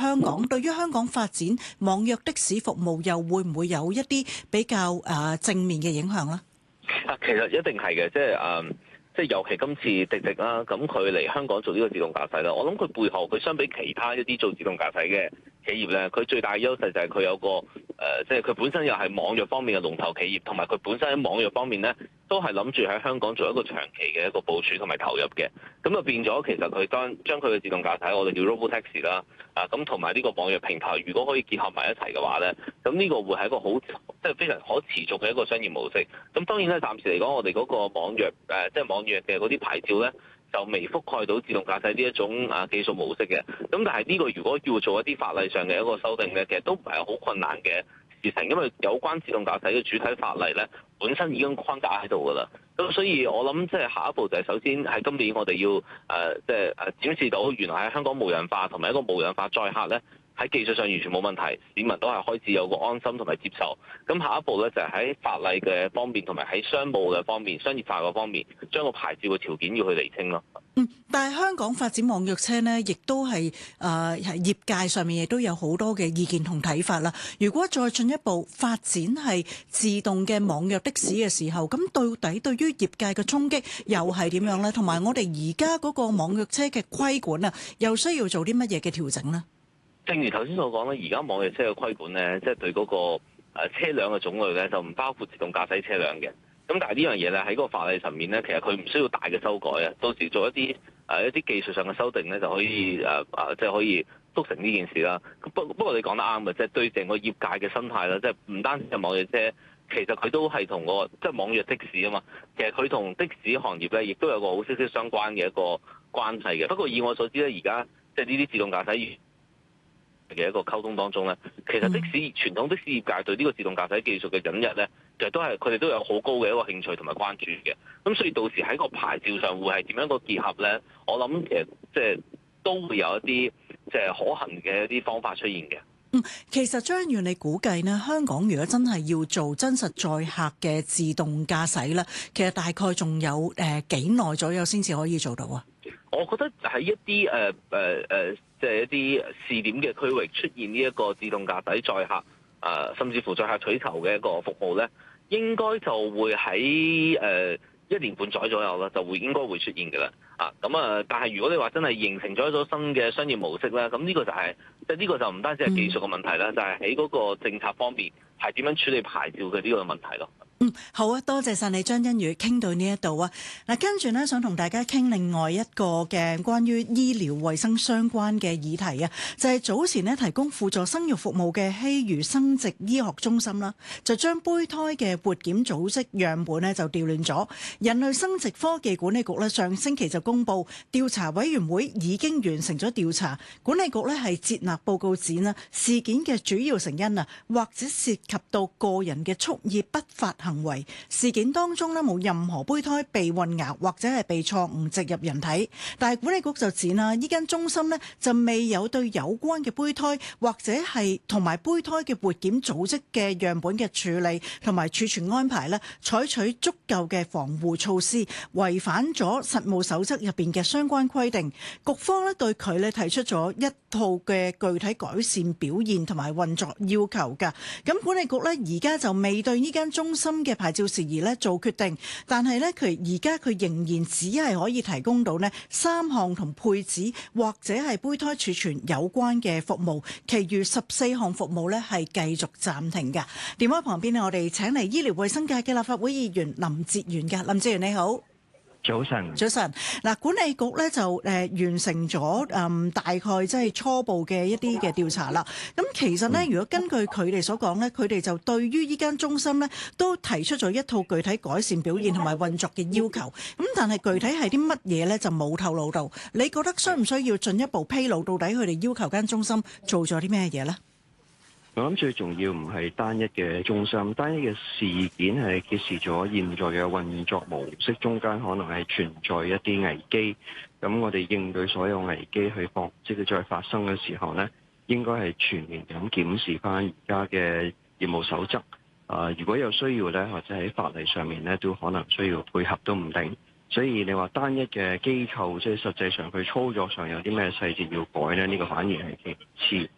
香港，對於香港發展網約的士服務，又會唔會有一啲比較正面嘅影響呢？ 其實一定係嘅，即係尤其今次滴滴啦，咁佢嚟香港做呢個自動駕駛啦，我諗佢背後佢相比其他一啲做自動駕駛嘅企業咧，佢最大嘅優勢就係佢有個即係佢本身又係網約方面嘅龍頭企業，同埋佢本身喺網約方面咧，都係諗住喺香港做一個長期嘅一個部署同埋投入嘅，咁就變咗其實佢將佢嘅自動駕駛，我哋叫 Robotaxi 啦，咁同埋呢個網約平台，如果可以結合埋一齊嘅話咧，咁呢個會係一個好即係非常可持續嘅一個商業模式。咁當然咧，暫時嚟講，我哋嗰個網約即係網約嘅嗰啲牌照咧，就未覆蓋到自動駕駛呢一種技術模式嘅。咁但係呢個如果要做一啲法例上嘅一個修訂咧，其實都唔係好困難嘅事情，因為有關自動駕駛嘅主體法例咧，本身已經框架喺度㗎啦。咁所以我諗即係下一步就係首先喺今年我哋要即係展示到原來喺香港無人化同埋一個無人化載客咧，喺技術上完全冇問題，市民都係開始有個安心同埋接受。咁下一步咧就係喺法例嘅方面同埋喺商務嘅方面、商業化嘅方面，將個牌照嘅條件要去釐清咯。 但係香港發展網約車呢，亦都係業界上面亦都有好多嘅意見同睇法啦。如果再進一步發展係自動嘅網約的士嘅時候，咁到底對於業界嘅衝擊又係點樣呢？同埋我哋而家嗰個網約車嘅規管啊，又需要做啲乜嘢嘅調整呢？ 正如頭先所講咧，而家網約車嘅規管咧，即係對嗰個車輛嘅種類咧，就唔包括自動駕駛車輛嘅。咁但係呢樣嘢咧，喺嗰個法例層面咧，其實佢唔需要大嘅修改啊。到時做一啲技術上嘅修訂咧，就可以即係可以促成呢件事啦。不過你講得啱嘅，即係對成個業界嘅生態啦，即係唔單止係網約車，其實佢都係同個即係網約的士啊嘛。其實佢同的士行業咧，亦都有個好息息相關嘅一個關係嘅。不過以我所知咧，而家即係呢啲自動駕駛嘅一個溝通當中咧，其實的士傳統的士業界對呢個自動駕駛技術嘅引入咧，其實都係佢哋都有好高嘅一個興趣同埋關注嘅。咁所以到時喺個牌照上會係點樣個結合咧？我諗其實即係都會有一啲即係可行嘅一啲方法出現嘅。 其實張欣宇，你估計呢，香港如果真係要做真實載客嘅自動駕駛咧，其實大概仲有幾耐左右先至可以做到啊？ 我覺得喺一啲即係一啲試點嘅區域出現呢一個自動駕駛載客甚至乎載客取酬嘅一個服務咧，應該就會喺1年半載左右啦，就應該會出現嘅啦。但係如果你話真係形成咗一種新嘅商業模式咧，咁呢個就係即係呢個就唔單止係技術嘅問題啦，就係喺嗰個政策方面係點樣處理牌照嘅呢個問題咯。 好啊，多謝晒你張欣宇，傾到呢一度啊。嗱，跟住呢，想同大家傾另外一個嘅關於醫療衛生相關嘅議題啊，就係早前呢提供輔助生育服務嘅希瑜生殖醫學中心啦，就將胚胎嘅活檢組織樣本呢就調亂咗。人類生殖科技管理局呢上星期就公布，調查委員會已經完成咗調查，管理局呢係接納報告指呢事件嘅主要成因啊，或者涉及到個人嘅蓄意不法行為，事件當中呢冇任何胚胎被混淆或者係被錯誤植入人體，但係管理局就指啦，呢間中心呢就未有對有關嘅胚胎或者係同埋胚胎嘅活檢組織嘅樣本嘅處理同埋儲存安排呢採取足夠嘅防護措施，違反咗實務守則入邊嘅相關規定。局方呢對佢呢提出咗一套嘅具體改善表現同埋運作要求㗎。咁管理局呢而家就未對呢間中心嘅牌照事宜呢做決定，但係呢佢仍然只係可以提供到呢3項同配子或者係胚胎儲存有關嘅服務，其餘14項服務呢係繼續暫停嘅。電話旁邊呢，我哋請嚟醫療衛生界嘅立法會議員林哲玄嘅。林哲玄你好。 早晨， 早晨。嗱，管理局咧就完成咗大概即係初步嘅一啲嘅調查啦。咁其實咧，如果根據佢哋所講咧，佢哋就對於呢間中心咧都提出咗一套具體改善表現同埋運作嘅要求。咁但係具體係啲乜嘢咧就冇透露到。你覺得需唔需要進一步披露到底佢哋要求間中心做咗啲咩嘢咧？ 我諗最重要唔係單一嘅中心，單一嘅事件係揭示咗現在嘅運作模式中間可能係存在一啲危機。咁我哋應對所有危機去防止佢再發生嘅時候呢，應該係全面咁檢視翻而家嘅業務守則。如果有需要呢，或者喺法例上面呢，都可能需要配合都唔定。所以你話單一嘅機構，即係實際上佢操作上有啲咩細節要改呢？呢個反而係其次。